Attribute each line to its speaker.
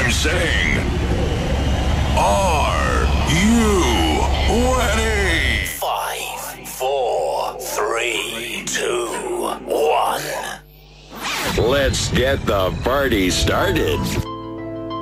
Speaker 1: I'm saying, are you ready?
Speaker 2: 5, 4, 3, 2, 1.
Speaker 3: Let's get the party started.